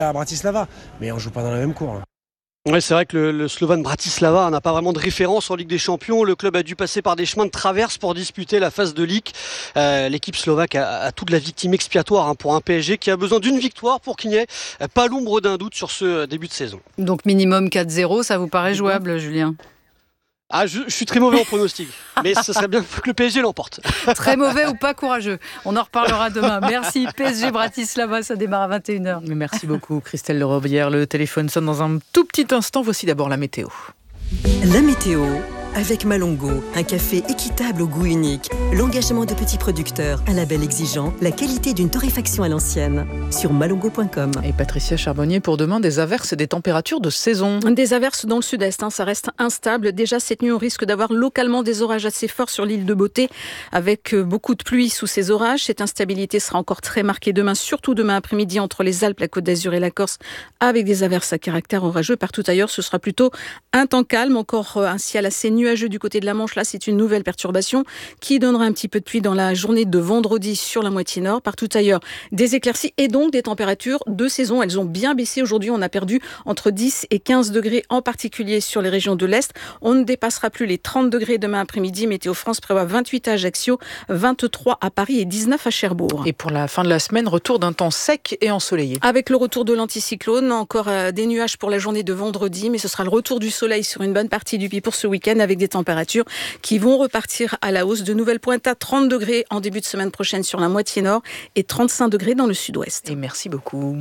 à Bratislava, mais on joue pas dans la même cour. Ouais, c'est vrai que le Slovan Bratislava n'a pas vraiment de référence en Ligue des Champions. Le club a dû passer par des chemins de traverse pour disputer la phase de Ligue. L'équipe slovaque a toute la victime expiatoire pour un PSG qui a besoin d'une victoire pour qu'il n'y ait pas l'ombre d'un doute sur ce début de saison. Donc minimum 4-0, ça vous paraît jouable, Julien ? Je suis très mauvais en pronostic, mais ce serait bien que le PSG l'emporte. Très mauvais ou pas courageux. On en reparlera demain. Merci. PSG Bratislava, ça démarre à 21h. Merci beaucoup Christelle Lerobière. Le téléphone sonne dans un tout petit instant. Voici d'abord la météo. La météo avec Malongo, un café équitable au goût unique, l'engagement de petits producteurs, un label exigeant, la qualité d'une torréfaction à l'ancienne. Sur malongo.com. Et Patricia Charbonnier, pour demain, des averses et des températures de saison. Des averses dans le sud-est, ça reste instable. Déjà cette nuit, on risque d'avoir localement des orages assez forts sur l'île de Beauté, avec beaucoup de pluie sous ces orages. Cette instabilité sera encore très marquée demain, surtout demain après-midi entre les Alpes, la Côte d'Azur et la Corse, avec des averses à caractère orageux. Partout ailleurs, ce sera plutôt un temps calme, encore un ciel assez nuageux du côté de la Manche. Là, c'est une nouvelle perturbation qui donnera un petit peu de pluie dans la journée de vendredi sur la moitié nord. Partout ailleurs, des éclaircies et donc des températures de saison. Elles ont bien baissé. Aujourd'hui, on a perdu entre 10 et 15 degrés, en particulier sur les régions de l'Est. On ne dépassera plus les 30 degrés demain après-midi. Météo France prévoit 28 à Ajaccio, 23 à Paris et 19 à Cherbourg. Et pour la fin de la semaine, retour d'un temps sec et ensoleillé. Avec le retour de l'anticyclone, encore des nuages pour la journée de vendredi, mais ce sera le retour du soleil sur une bonne partie du pays pour ce week-end, avec des températures qui vont repartir à la hausse. De nouvelles pointes à 30 degrés en début de semaine prochaine sur la moitié nord et 35 degrés dans le sud-ouest. Et merci beaucoup.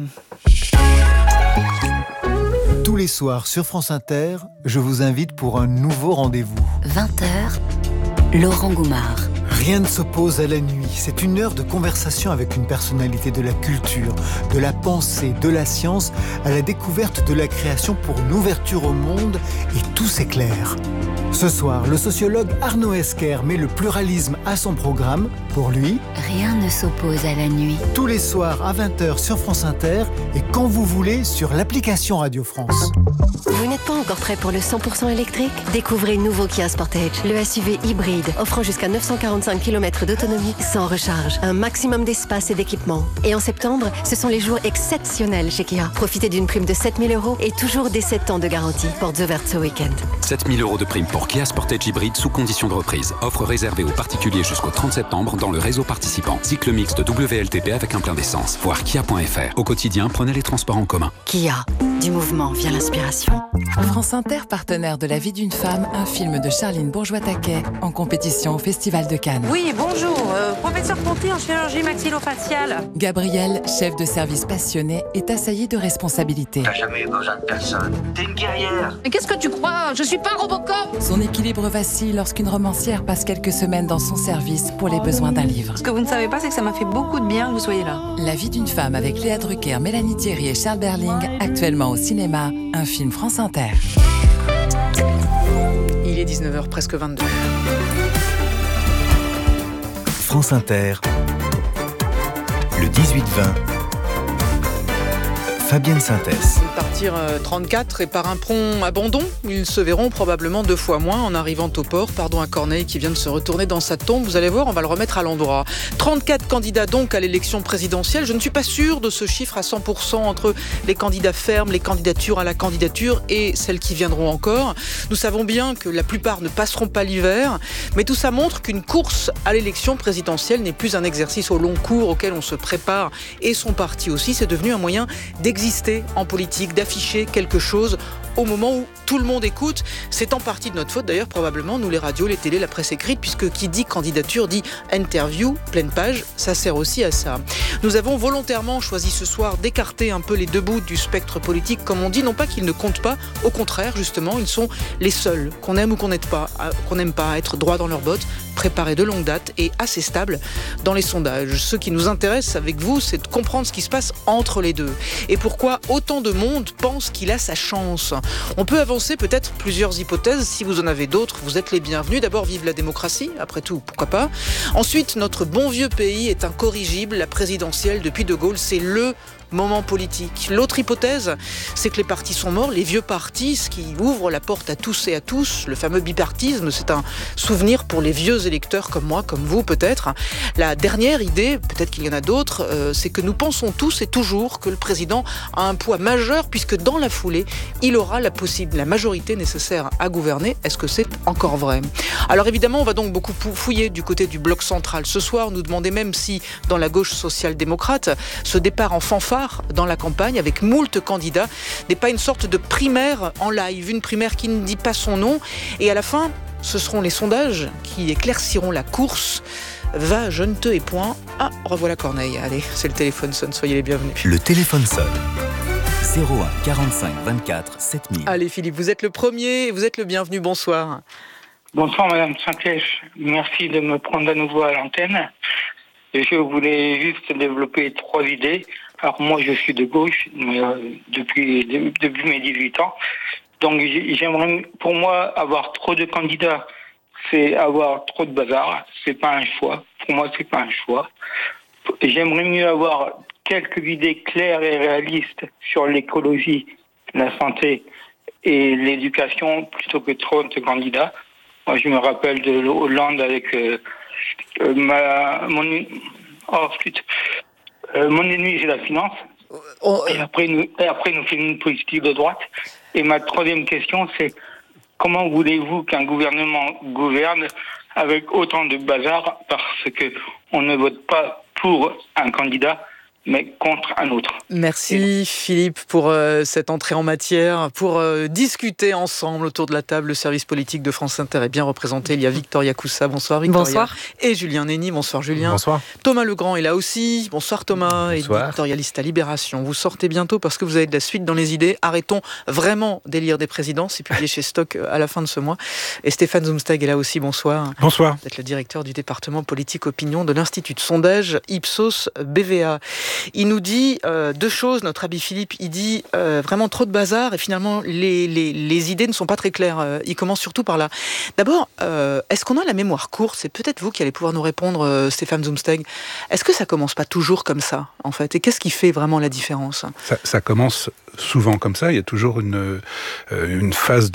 Tous les soirs sur France Inter, je vous invite pour un nouveau rendez-vous. 20h, Laurent Goumard. Rien ne s'oppose à la nuit. C'est une heure de conversation avec une personnalité de la culture, de la pensée, de la science, à la découverte de la création pour une ouverture au monde, et tout s'éclaire. Ce soir, le sociologue Arnaud Esquer met le pluralisme à son programme. Pour lui, rien ne s'oppose à la nuit. Tous les soirs à 20h sur France Inter et quand vous voulez sur l'application Radio France. Vous n'êtes pas encore prêt pour le 100% électrique ? Découvrez le nouveau Kia Sportage, le SUV hybride, offrant jusqu'à 945 km d'autonomie sans recharge, un maximum d'espace et d'équipement. Et en septembre, ce sont les jours exceptionnels chez Kia. Profitez d'une prime de 7 000 € et toujours des 7 ans de garantie. Portes ouvertes ce week-end. 7 000 € de prime pour Kia Sportage hybride sous condition de reprise. Offre réservée aux particuliers jusqu'au 30 septembre dans le réseau participant. Cycle mixte WLTP avec un plein d'essence. Voir kia.fr. Au quotidien, prenez les transports en commun. Kia, du mouvement vient l'inspiration. France Inter, partenaire de La vie d'une femme, un film de Charline Bourgeois-Taquet, en compétition au Festival de Cannes. Oui, bonjour, professeur Ponty en chirurgie maxillofaciale. Gabriel, chef de service passionné, est assailli de responsabilités. T'as jamais eu besoin de personne. T'es une guerrière. Mais qu'est-ce que tu crois ? Je suis pas Robocop. Son équilibre vacille lorsqu'une romancière passe quelques semaines dans son service pour les besoins d'un livre. Ce que vous ne savez pas, c'est que ça m'a fait beaucoup de bien que vous soyez là. La vie d'une femme avec Léa Drucker, Mélanie Thierry et Charles Berling, actuellement au cinéma, un film France Inter. Il est 19h, presque 22. France Inter, le 18-20, Fabienne Synthèse. Partir 34 et par un prompt abandon, ils se verront probablement 2 fois moins en arrivant au port. Pardon à Corneille qui vient de se retourner dans sa tombe. Vous allez voir, on va le remettre à l'endroit. 34 candidats donc à l'élection présidentielle. Je ne suis pas sûr de ce chiffre à 100% entre les candidats fermes, les candidatures à la candidature et celles qui viendront encore. Nous savons bien que la plupart ne passeront pas l'hiver, mais tout ça montre qu'une course à l'élection présidentielle n'est plus un exercice au long cours auquel on se prépare, et son parti aussi. C'est devenu un moyen d'exister en politique, d'afficher quelque chose au moment où tout le monde écoute. C'est en partie de notre faute d'ailleurs, probablement, nous les radios, les télés, la presse écrite, puisque qui dit candidature dit interview, pleine page, ça sert aussi à ça. Nous avons volontairement choisi ce soir d'écarter un peu les deux bouts du spectre politique, comme on dit, non pas qu'ils ne comptent pas, au contraire, justement, ils sont les seuls, qu'on aime ou qu'on n'aime pas, à être droit dans leurs bottes, préparés de longue date et assez stables dans les sondages. Ce qui nous intéresse avec vous, c'est de comprendre ce qui se passe entre les deux. Et pourquoi autant de monde pense qu'il a sa chance. On peut avancer peut-être plusieurs hypothèses. Si vous en avez d'autres, vous êtes les bienvenus. D'abord, vive la démocratie, après tout, pourquoi pas. Ensuite, notre bon vieux pays est incorrigible. La présidentielle, depuis De Gaulle, c'est le moment politique. L'autre hypothèse, c'est que les partis sont morts, les vieux partis, ce qui ouvre la porte à tous et à tous. Le fameux bipartisme, c'est un souvenir pour les vieux électeurs comme moi, comme vous peut-être. La dernière idée, peut-être qu'il y en a d'autres, c'est que nous pensons tous et toujours que le président a un poids majeur puisque dans la foulée, il aura la majorité nécessaire à gouverner. Est-ce que c'est encore vrai ? Alors évidemment, on va donc beaucoup fouiller du côté du bloc central. Ce soir, nous demander même si, dans la gauche social-démocrate, ce départ en fanfare dans la campagne avec moult candidats n'est pas une sorte de primaire en live, une primaire qui ne dit pas son nom. Et à la fin, ce seront les sondages qui éclairciront la course. Va, je ne te hais point. Ah, revoilà Corneille. Allez, c'est le téléphone sonne, soyez les bienvenus. Le téléphone sonne. 01 45 24 7000. Allez Philippe, vous êtes le premier et vous êtes le bienvenu. Bonsoir. Bonsoir Madame Sinclèche. Merci de me prendre à nouveau à l'antenne. Je voulais juste développer 3 idées. Alors moi je suis de gauche depuis mes 18 ans. Donc j'aimerais, pour moi, avoir trop de candidats, c'est avoir trop de bazar. C'est pas un choix. Pour moi, c'est pas un choix. J'aimerais mieux avoir quelques idées claires et réalistes sur l'écologie, la santé et l'éducation plutôt que trop de candidats. Moi, je me rappelle de Hollande avec mon ennemi, c'est la finance. Et après, nous fait une politique de droite. Et ma 3e question, c'est comment voulez-vous qu'un gouvernement gouverne avec autant de bazar parce que on ne vote pas pour un candidat, mais contre un autre. Merci Philippe pour cette entrée en matière, pour discuter ensemble autour de la table. Le service politique de France Inter est bien représenté. Il y a Victoria Coussa, bonsoir Victoria. Bonsoir. Et Julien Néni, bonsoir Julien. Bonsoir. Thomas Legrand est là aussi, bonsoir Thomas. Bonsoir. Éditorialiste à Libération. Vous sortez bientôt parce que vous avez de la suite dans les idées. Arrêtons vraiment d'élire des présidents, c'est publié chez Stock à la fin de ce mois. Et Stéphane Zumsteg est là aussi, bonsoir. Bonsoir. Vous êtes le directeur du département politique opinion de l'Institut de sondage Ipsos BVA. Il nous dit 2 choses, notre ami Philippe. Il dit vraiment trop de bazar et finalement les idées ne sont pas très claires. Il commence surtout par là. D'abord, est-ce qu'on a la mémoire courte ? C'est peut-être vous qui allez pouvoir nous répondre, Stéphane Zumsteg. Est-ce que ça commence pas toujours comme ça, en fait ? Et qu'est-ce qui fait vraiment la différence ? Ça commence souvent comme ça. Il y a toujours une phase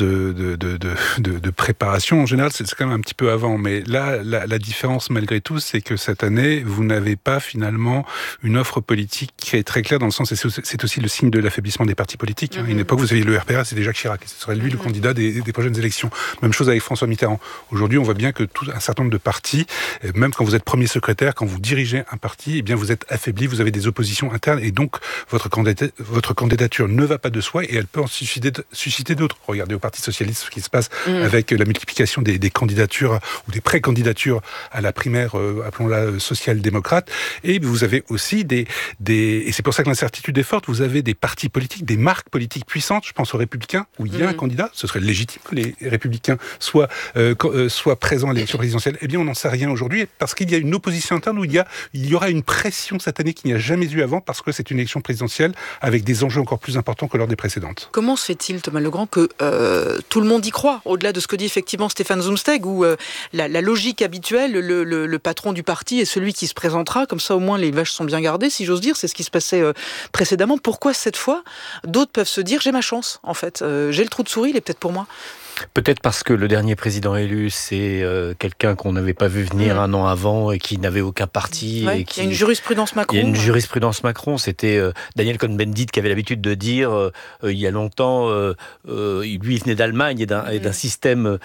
de préparation. En général, c'est quand même un petit peu avant. Mais là, la différence, malgré tout, c'est que cette année, vous n'avez pas finalement une offre politique qui est très claire dans le sens, et c'est aussi le signe de l'affaiblissement des partis politiques. À une époque, vous aviez le RPR, c'était Jacques Chirac. Et ce serait lui le candidat des prochaines élections. Même chose avec François Mitterrand. Aujourd'hui, on voit bien que un certain nombre de partis, même quand vous êtes premier secrétaire, quand vous dirigez un parti, eh bien, vous êtes affaibli, vous avez des oppositions internes, et donc votre candidature ne va pas de soi, et elle peut en susciter d'autres. Regardez au Parti Socialiste ce qui se passe avec la multiplication des candidatures ou des pré-candidatures à la primaire, appelons-la social-démocrate. Et vous avez aussi et c'est pour ça que l'incertitude est forte, vous avez des partis politiques, des marques politiques puissantes. Je pense aux Républicains, où il y a un candidat. Ce serait légitime que les Républicains soient présents à l'élection présidentielle. Eh bien, on n'en sait rien aujourd'hui, parce qu'il y a une opposition interne où il y aura une pression cette année qu'il n'y a jamais eu avant, parce que c'est une élection présidentielle avec des enjeux encore plus importants que lors des précédentes. Comment se fait-il, Thomas Legrand, que tout le monde y croit, au-delà de ce que dit effectivement Stéphane Zumsteg, où la logique habituelle, le patron du parti est celui qui se présentera, comme ça au moins les vaches sont bien gardées, si j'ose dire, c'est ce qui se passait précédemment. Pourquoi cette fois, d'autres peuvent se dire, j'ai ma chance, en fait, j'ai le trou de souris, il est peut-être pour moi? Peut-être parce que le dernier président élu, c'est quelqu'un qu'on n'avait pas vu venir un an avant et qui n'avait aucun parti. Ouais, il y a une jurisprudence Macron. Il y a une jurisprudence Macron. C'était Daniel Cohn-Bendit qui avait l'habitude de dire il y a longtemps, lui il venait d'Allemagne et d'un système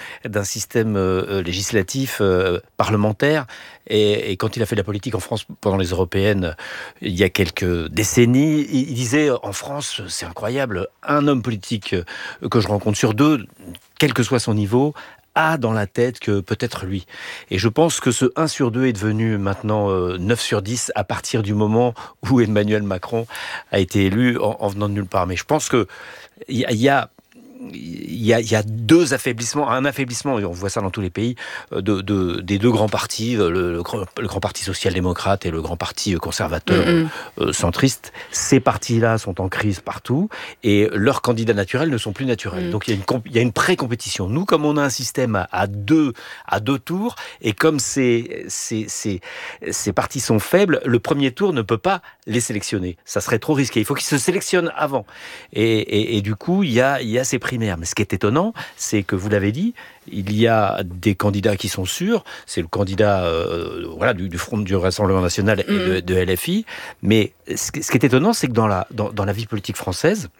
législatif parlementaire. Et quand il a fait de la politique en France pendant les européennes, il y a quelques décennies, il disait en France, c'est incroyable, un homme politique que je rencontre sur 2, quel que soit son niveau, a dans la tête que peut-être lui. Et je pense que ce 1 sur 2 est devenu maintenant 9 sur 10 à partir du moment où Emmanuel Macron a été élu en venant de nulle part. Mais je pense qu'il y a un affaiblissement, et on voit ça dans tous les pays, des 2 grands partis, le grand parti social-démocrate et le grand parti conservateur centriste. Ces partis-là sont en crise partout, et leurs candidats naturels ne sont plus naturels. Donc il y a une pré-compétition. Nous, comme on a un système à deux tours, et comme ces partis sont faibles, le premier tour ne peut pas les sélectionner. Ça serait trop risqué. Il faut qu'ils se sélectionnent avant. Et du coup, il y a ces primaires. Mais ce qui est étonnant, c'est que, vous l'avez dit, il y a des candidats qui sont sûrs. C'est le candidat du Front du Rassemblement National et de LFI. Mais ce qui est étonnant, c'est que dans la vie politique française,